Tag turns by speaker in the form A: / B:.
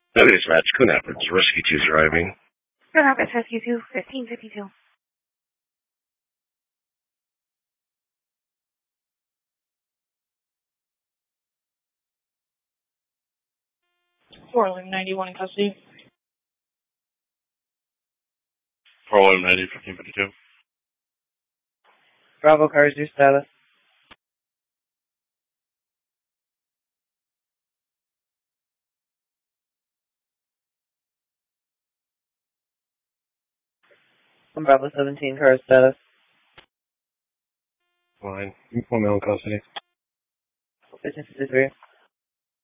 A: That is match. Coon Rapids. Rescue 2 driving.
B: Coon Rapids Rescue 2, 1552.
C: Portland 91 in custody.
A: 490, 1552.
D: Bravo cars, your status. Bravo 17 car status.
A: Fine. Inform in custody.
D: 1553.